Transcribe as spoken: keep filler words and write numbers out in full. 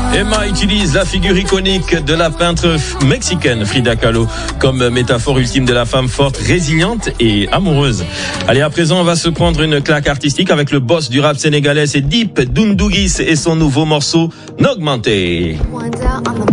Emma utilise la figure iconique de la peintre mexicaine Frida Kahlo comme métaphore ultime de la femme forte, résiliente et amoureuse. Allez, à présent, on va se prendre une claque artistique avec le boss du rap sénégalais, c'est Dip Doundouguis et son nouveau morceau Nogmanté.